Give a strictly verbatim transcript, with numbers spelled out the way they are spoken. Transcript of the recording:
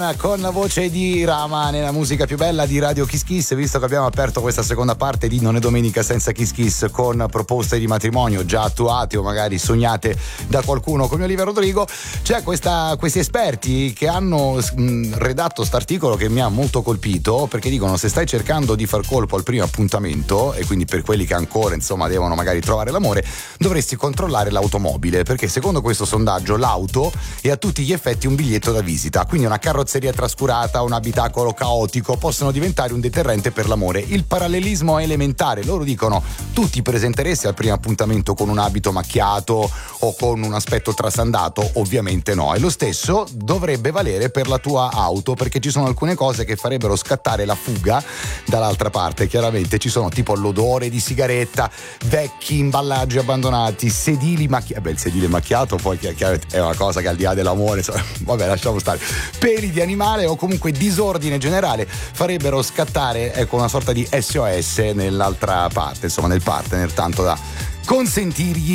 Con la voce di Rama nella musica più bella di Radio Kiss Kiss, visto che abbiamo aperto questa seconda parte di Non è domenica senza Kiss Kiss con proposte di matrimonio già attuate o magari sognate da qualcuno come Olivia Rodrigo, c'è questa, questi esperti che hanno mh, redatto st'articolo che mi ha molto colpito, perché dicono: se stai cercando di far colpo al primo appuntamento, e quindi per quelli che ancora insomma devono magari trovare l'amore, dovresti controllare l'automobile, perché secondo questo sondaggio l'auto è a tutti gli effetti un biglietto da visita, quindi una carrozzeria trascurata, un abitacolo caotico possono diventare un deterrente per l'amore. Il parallelismo è elementare. Loro dicono: tu ti presenteresti al primo appuntamento con un abito macchiato o con un aspetto trasandato? Ovviamente no. E lo stesso dovrebbe valere per la tua auto, perché ci sono alcune cose che farebbero scattare la fuga dall'altra parte. Chiaramente ci sono tipo l'odore di sigaretta, vecchi imballaggi abbandonati, sedili macchiati. Beh, il sedile macchiato poi è una cosa che al di là dell'amore, vabbè, lasciamo stare. Peli di animale o comunque disordine generale farebbero scattare, ecco, una sorta di S O S nell'altra parte, insomma nel partner, tanto da consentirgli